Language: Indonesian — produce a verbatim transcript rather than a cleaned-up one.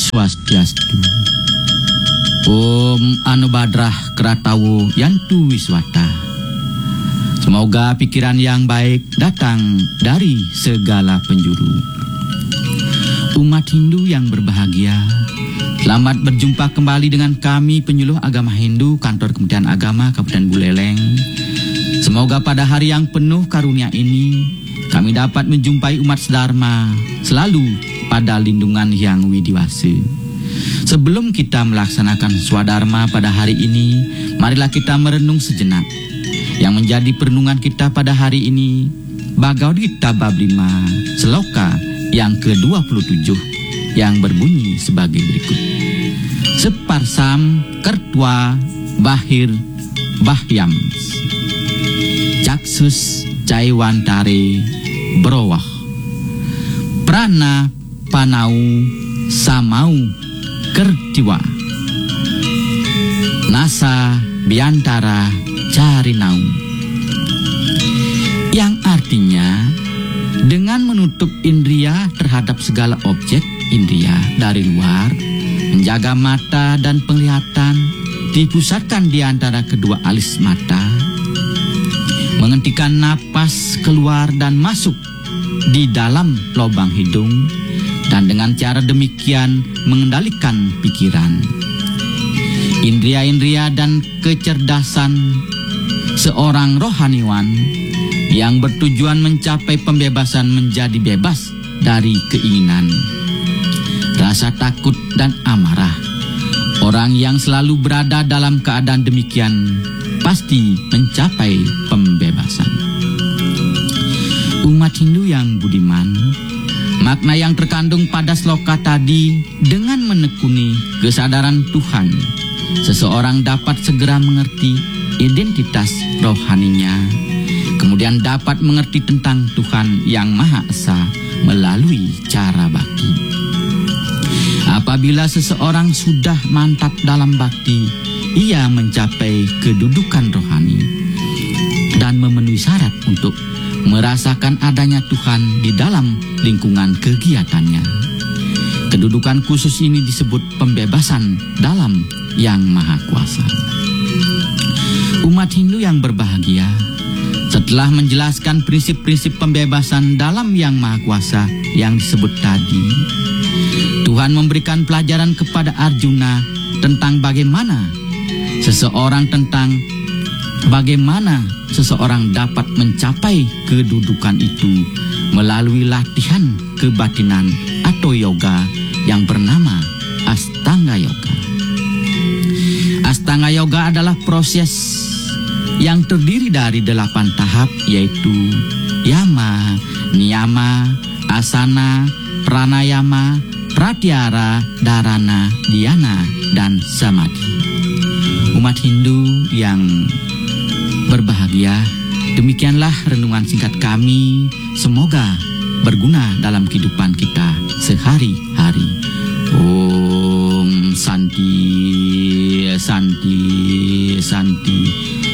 Swastiastu. Om Anubadrah Kratawo Yantu Wiswata. Semoga pikiran yang baik datang dari segala penjuru. Umat Hindu yang berbahagia, selamat berjumpa kembali dengan kami penyuluh agama Hindu Kantor Kementerian Agama Kabupaten Buleleng. Semoga pada hari yang penuh karunia ini kami dapat menjumpai umat sedharma selalu pada lindungan yang widiwasa. Sebelum kita melaksanakan swadharma pada hari ini, marilah kita merenung sejenak. Yang menjadi perenungan kita pada hari ini, Bhagavad Gita bab lima, seloka yang ke dua puluh tujuh, yang berbunyi sebagai berikut. Separsam kertwa bahir bahyam, caksus caiwantare browah, prana panau samau kertiwa, nasa biantara carinau. Yang artinya, dengan menutup indria terhadap segala objek indria dari luar, menjaga mata dan penglihatan dipusatkan di antara kedua alis mata, menghentikan napas keluar dan masuk di dalam lubang hidung, dan dengan cara demikian mengendalikan pikiran, indria-indria dan kecerdasan seorang rohaniwan yang bertujuan mencapai pembebasan menjadi bebas dari keinginan, rasa takut dan amarah. Orang yang selalu berada dalam keadaan demikian pasti mencapai pembebasan. Umat Hindu yang budiman, makna yang terkandung pada sloka tadi, dengan menekuni kesadaran Tuhan, seseorang dapat segera mengerti identitas rohaninya, kemudian dapat mengerti tentang Tuhan yang Maha Esa melalui cara bakti. Apabila seseorang sudah mantap dalam bakti, ia mencapai kedudukan rohani dan memenuhi syarat untuk merasakan adanya Tuhan di dalam lingkungan kegiatannya. Kedudukan khusus ini disebut pembebasan dalam Yang Maha Kuasa. Umat Hindu yang berbahagia, setelah menjelaskan prinsip-prinsip pembebasan dalam Yang Maha Kuasa yang disebut tadi, Tuhan memberikan pelajaran kepada Arjuna tentang bagaimana seseorang tentang bagaimana seseorang dapat mencapai kedudukan itu melalui latihan kebatinan atau yoga yang bernama Astanga Yoga. Astanga Yoga adalah proses yang terdiri dari delapan tahap, yaitu yama, niyama, asana, pranayama, pratyahara, dharana, dhyana, dan samadhi. Umat Hindu yang berbahagia, demikianlah renungan singkat kami. Semoga berguna dalam kehidupan kita sehari-hari. Om Santi, Santi, Santi.